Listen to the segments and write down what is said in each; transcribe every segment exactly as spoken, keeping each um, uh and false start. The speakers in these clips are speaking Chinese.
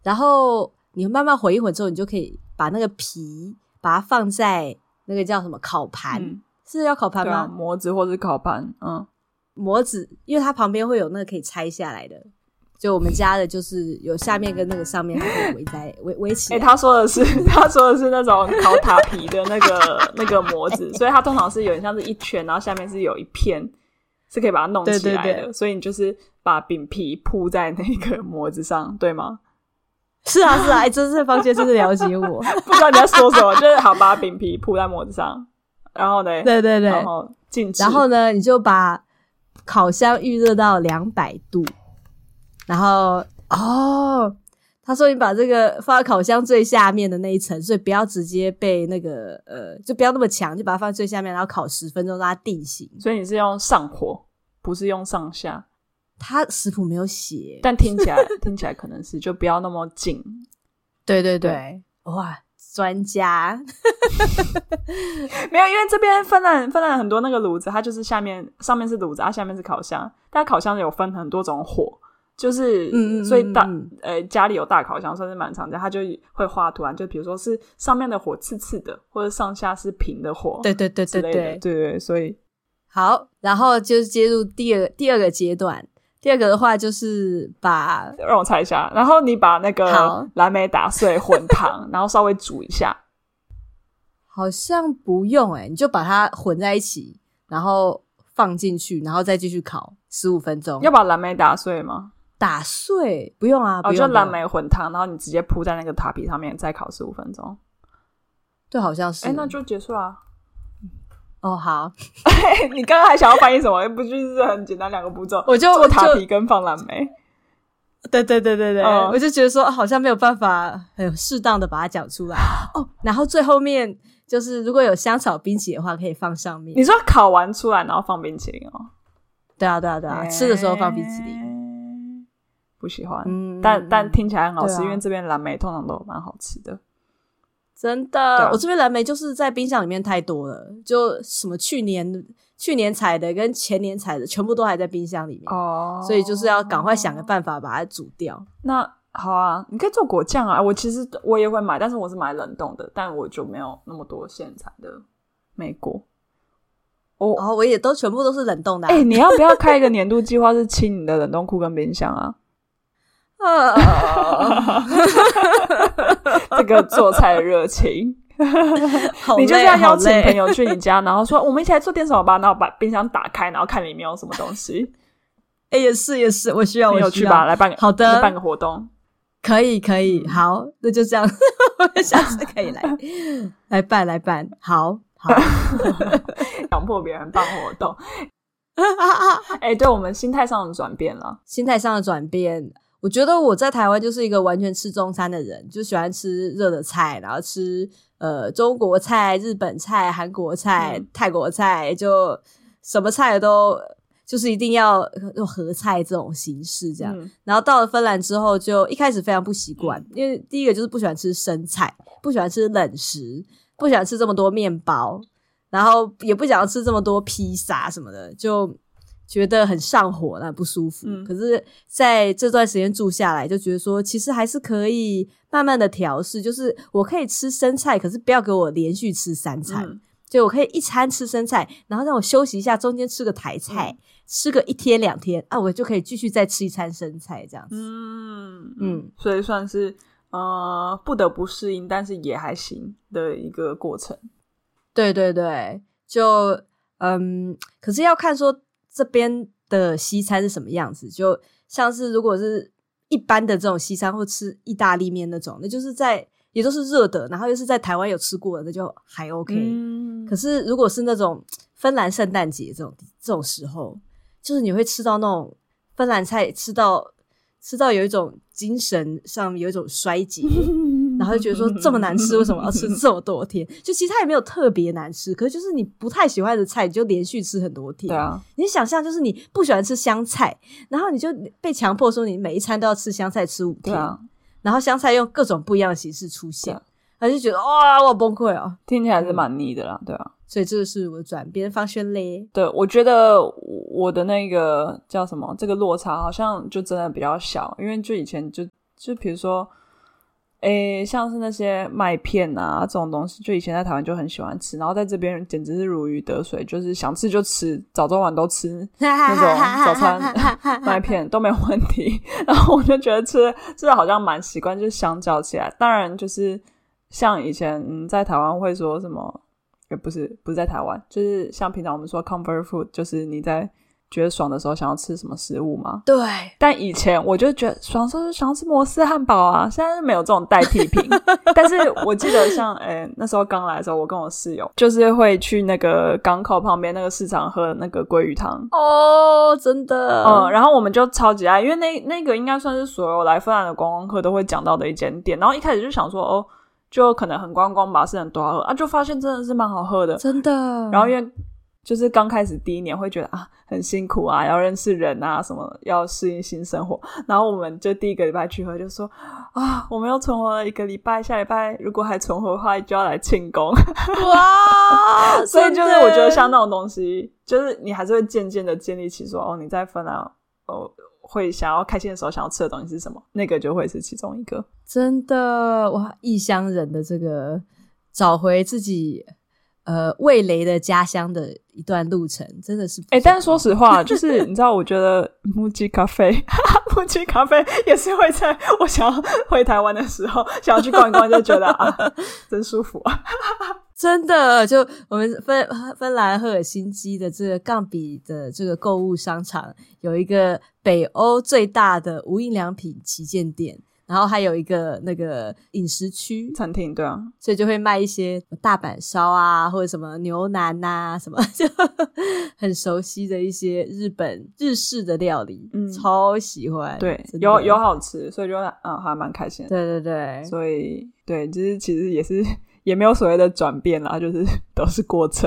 然后你慢慢混一混之后，你就可以把那个皮把它放在那个叫什么烤盘、嗯、是要烤盘吗、 啊、模子或是烤盘。嗯， 模子因为它旁边会有那个可以拆下来的，就我们家的就是有下面跟那个上面它可以围在围围起来。 欸，他说的是他说的是那种烤塔皮的那个那个模子，所以它通常是有点像是一圈，然后下面是有一片是可以把它弄起来的。对对对，所以你就是把饼皮铺在那个模子上，对吗？ 是啊是啊，哎、欸，真是方杰真是了解我。 不知道你在说什么，就是好把饼皮铺在模子上，然后呢， 对对对， 然后静置， 然后呢，你就把烤箱预热到两百度，然后哦，他说你把这个放在烤箱最下面的那一层，所以不要直接被那个呃，就不要那么强，就把它放在最下面，然后烤十分钟让它定型。 所以你是用上火，不是用上下。 他食谱没有写， 但听起来听起来可能是就不要那么紧。 对对对，哇，专家。 没有，因为这边芬兰芬兰很多那个炉子，它就是下面上面是炉子，它、啊、下面是烤箱，但烤箱有分很多种火，就是嗯所以大呃家里有大烤箱算是蛮常见，它就会画图案，就比如说是上面的火刺刺的，或者上下是平的火， 对对对对对对对对，所以好，然后就接入第二第二个阶段。第二个的话就是把， 让我猜一下，然后你把那个蓝莓打碎混糖，然后稍微煮一下。 好像不用诶、欸、你就把它混在一起，然后放进去，然后再继续烤十五分钟。 要把蓝莓打碎吗？ 打碎不用啊，不用。 哦，就蓝莓混糖，然后你直接铺在那个塔皮上面，再烤十五分钟。 对，好像是。 诶，那就结束啦。 哦，好。 你刚刚还想要翻译什么？不就是很简单两个步骤？ 我就做塔皮跟放蓝莓。 对对对对对、嗯，我就觉得说好像没有办法很适当的把它讲出来哦。然后最后面就是如果有香草冰淇淋的话，可以放上面。 你说烤完出来然后放冰淇淋哦？ 对啊对啊对啊，欸、吃的时候放冰淇淋。 不喜欢，嗯、但但听起来很好吃、啊，因为这边蓝莓通常都蛮好吃的。 真的、啊、我这边蓝莓就是在冰箱里面太多了，就什么去年去年采的跟前年采的全部都还在冰箱里面哦，所以就是要赶快想个办法把它煮掉。 那好啊，你可以做果酱啊，我其实我也会买，但是我是买冷冻的，但我就没有那么多现采的莓果。 哦，哦我也都全部都是冷冻的、啊。 哎、欸，你要不要开一个年度计划是清你的冷冻库跟冰箱啊？这个做菜的热情你就是要邀请朋友去你家，然后说我们一起来做点什么吧，然后把冰箱打开，然后看里面有什么东西。 哎、欸，也是也是，我需要，我需要， 你有去吧？来办个好的， 办个活动， 可以可以，好，那就这样，下次可以来来办来办，好好， 强迫别人办活动。哎、欸，对，我们心态上的转变了， 心态上的转变。我觉得我在台湾就是一个完全吃中餐的人，就喜欢吃热的菜，然后吃呃中国菜、日本菜、韩国菜、嗯、泰国菜，就什么菜都就是一定要用合菜这种形式这样、嗯、然后到了芬兰之后就一开始非常不习惯、嗯、因为第一个就是不喜欢吃生菜，不喜欢吃冷食，不喜欢吃这么多面包，然后也不想要吃这么多披萨什么的，就觉得很上火，那不舒服、嗯、可是在这段时间住下来就觉得说其实还是可以慢慢的调试，就是我可以吃生菜，可是不要给我连续吃三餐、嗯、就我可以一餐吃生菜，然后让我休息一下，中间吃个台菜、嗯、吃个一天两天啊，我就可以继续再吃一餐生菜这样子。嗯嗯，所以算是呃不得不适应，但是也还行的一个过程。 对对对，就嗯，可是要看说这边的西餐是什么样子，就像是如果是一般的这种西餐或吃意大利面那种，那就是在也都是热的，然后又是在台湾有吃过的，那就还 OK、嗯、可是如果是那种芬兰圣诞节这种这种时候，就是你会吃到那种芬兰菜，吃到吃到有一种精神上有一种衰竭然后就觉得说这么难吃为什么要吃这么多天，就其实它也没有特别难吃，可是就是你不太喜欢的菜你就连续吃很多天。 对啊， 你想象就是你不喜欢吃香菜，然后你就被强迫说你每一餐都要吃香菜吃五天。对啊，然后香菜用各种不一样的形式出现，他就觉得哇我好崩溃啊， 听起来是蛮腻的啦。对啊， 所以这个是我的转变方式嘞。 对，我觉得我的那个叫什么这个落差好像就真的比较小，因为就以前就就比如说诶，像是那些麦片啊这种东西，就以前在台湾就很喜欢吃，然后在这边简直是如鱼得水，就是想吃就吃，早中晚都吃那种早餐麦片都没有问题。然后我就觉得吃吃的好像蛮习惯，就是相较起来，当然就是像以前、嗯、在台湾会说什么，也不是不是在台湾，就是像平常我们说 comfort food， 就是你在觉得爽的时候想要吃什么食物吗？ 对。 但以前我就觉得爽的时候就想要吃摩斯汉堡啊，现在没有这种代替品。但是我记得像诶、欸、那时候刚来的时候，我跟我室友就是会去那个港口旁边那个市场喝那个鲑鱼汤。 哦，真的。 嗯，然后我们就超级爱，因为那那个应该算是所有来芬兰的观光客都会讲到的一间店。然后一开始就想说哦，就可能很观光吧，是很多好喝啊，就发现真的是蛮好喝的， 真的。 然后因为就是刚开始第一年会觉得啊很辛苦啊，要认识人啊什么，要适应新生活，然后我们就第一个礼拜去喝就说啊我们又存活了一个礼拜，下礼拜如果还存活的话就要来庆功。哇所以就是我觉得像那种东西，就是你还是会渐渐的建立起说哦你在芬兰哦会想要开心的时候想要吃的东西是什么，那个就会是其中一个。 真的哇，异乡人的这个找回自己呃味蕾的家乡的一段路程真的是不错。 欸但是说实话就是你知道我觉得木吉咖啡木吉咖啡也是会在我想要回台湾的时候想要去逛一逛就觉得啊真舒服啊。 真的，就我们芬芬兰赫尔辛基的这个杠比的这个购物商场有一个北欧最大的无印良品旗舰店，然后还有一个那个饮食区餐厅，对啊， 所以就会卖一些大阪烧啊或者什么牛腩啊什么就很熟悉的一些日本日式的料理、嗯、超喜欢。 对，有有好吃，所以就嗯还蛮开心的。 对对对， 所以对就是其实也是也没有所谓的转变啦，就是都是过程。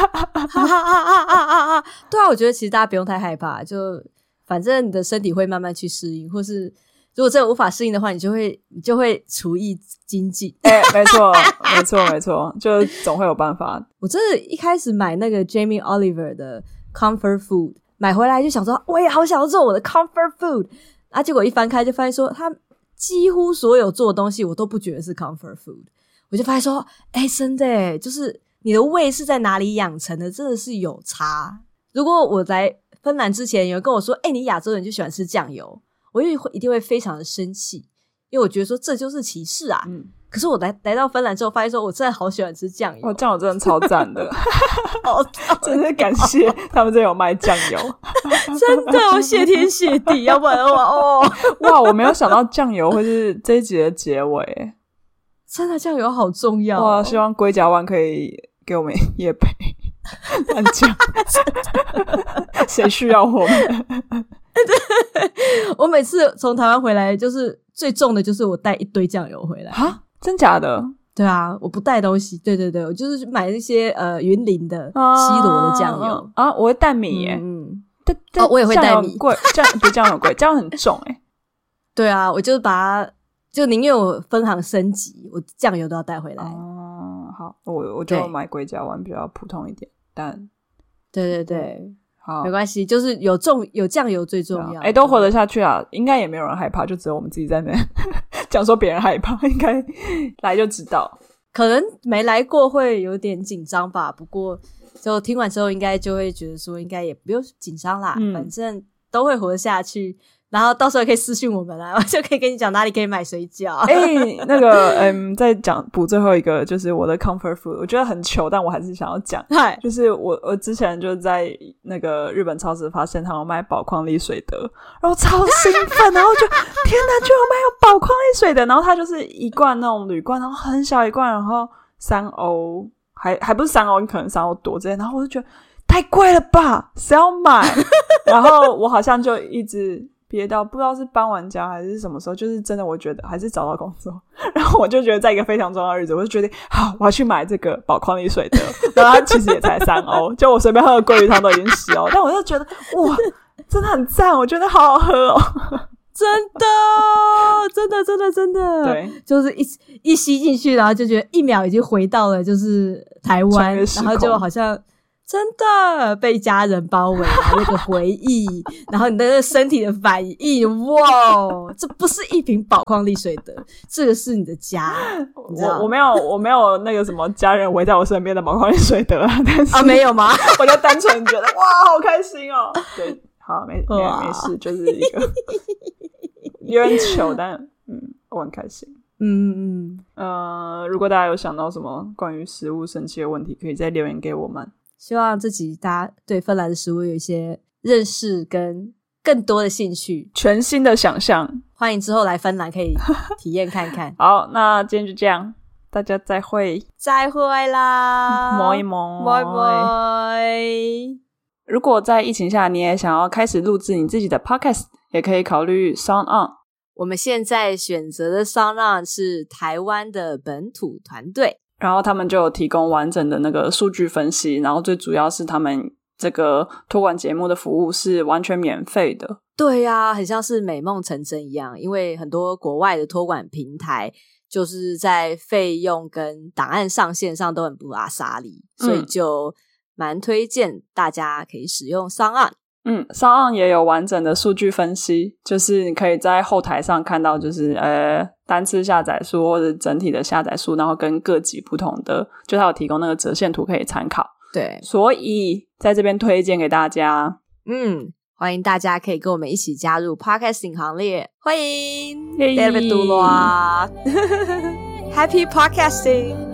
对啊，我觉得其实大家不用太害怕，就反正你的身体会慢慢去适应，或是如果真的无法适应的话，你就会你就会厨艺精进。 哎、欸，没错，没错，没错，就总会有办法。 我真的一开始买那个 Jamie Oliver 的 Comfort Food， 买回来就想说，我也好想要做我的 Comfort Food， 啊，结果一翻开就发现说，他几乎所有做的东西我都不觉得是 Comfort Food。我就发现说，哎、欸，真的耶，就是你的胃是在哪里养成的，真的是有差。如果我来芬兰之前有人跟我说，哎、欸，你亚洲人就喜欢吃酱油，我一定会非常的生气，因为我觉得说这就是歧视啊。嗯，可是我来来到芬兰之后，发现说我真的好喜欢吃酱油。 哦，酱油真的超赞的，好，真的感谢他们这有卖酱油， 真的，我谢天谢地，要不然的话，哦， 哇，我没有想到酱油会是这一集的结尾。 真的酱油好重要、哦、 哇！希望龟甲湾可以给我们业配乱讲，谁需要我们？ 我每次从台湾回来，就是最重的就是我带一堆酱油回来。 啊，真假的？ 对啊，我不带东西。对对对，我就是买一些呃云林的西螺的酱油啊, 啊，我会带米耶。 嗯， 但但哦，我也会带米。 贵，酱不酱油贵，酱油很重哎。 对啊，我就把它。就宁愿我分行升级，我酱油都要带回来。 哦，好，我我就买龟甲湾比较普通一点，但对对对， 好， 没关系，就是有重有酱油最重要。 哎、欸，都活得下去啊，应该也没有人害怕，就只有我们自己在那讲说别人害怕，应该来就知道。 可能没来过会有点紧张吧，不过就听完之后应该就会觉得说应该也不用紧张啦、嗯、反正都会活得下去。然后到时候可以私讯我们啦，我就可以跟你讲哪里可以买水饺。 哎、欸，那个，嗯，再讲补最后一个，就是我的 comfort food， 我觉得很糗，但我还是想要讲。就是我我之前就在那个日本超市发现他们卖宝矿力水得，然后超兴奋，然后就天哪，居然卖有宝矿力水得，然后它就是一罐那种铝罐，然后很小一罐，然后三欧，还还不是三欧，你可能三欧多之类，然后我就觉得太贵了吧，谁要买？然后我好像就一直。憋到不知道是搬完家还是什么时候，就是真的我觉得还是找到工作，然后我就觉得在一个非常重要的日子，我就决定好我要去买这个宝矿力水得，然后它其实也才三欧，就我随便喝的鲑鱼汤都已经十欧，但我就觉得哇真的很赞，我觉得好好喝哦， 真的真的真的真的， 对， 就是一一吸进去，然后就觉得一秒已经回到了就是台湾，然后就好像真的被家人包围啊，那个回忆，然后你的那个身体的反应，哇，这不是一瓶宝矿力水得，这个是你的家。你我我没有我没有那个什么家人围在我身边的宝矿力水得啊，但是啊没有吗？ 我就单纯觉得哇，好开心哦。对，好，没没没事，就是一个有点糗，但嗯，我很开心。 嗯嗯呃，如果大家有想到什么关于食物神奇的问题，可以再留言给我们。 希望这集大家对芬兰的食物有一些认识跟更多的兴趣， 全新的想象。 欢迎之后来芬兰可以体验看看。 好，那今天就这样，大家再会， 再会啦， 摸一摸， 拜拜。 如果在疫情下你也想要开始录制你自己的 podcast， 也可以考虑 SoundOn。 我们现在选择的 SoundOn 是台湾的本土团队， 然后他们就有提供完整的那个数据分析，然后最主要是他们这个托管节目的服务是完全免费的。 对啊，很像是美梦成真一样，因为很多国外的托管平台就是在费用跟档案上线上都很不阿莎力，所以就蛮推荐大家可以使用 SoundOn。 嗯 SoundOn 也有完整的数据分析，就是你可以在后台上看到就是呃单次下载数或者整体的下载数，然后跟各级不同的，就它有提供那个折线图可以参考。 对， 所以在这边推荐给大家。 嗯，欢迎大家可以跟我们一起加入 Podcasting 行列，欢迎 David 杜罗Happy Podcasting。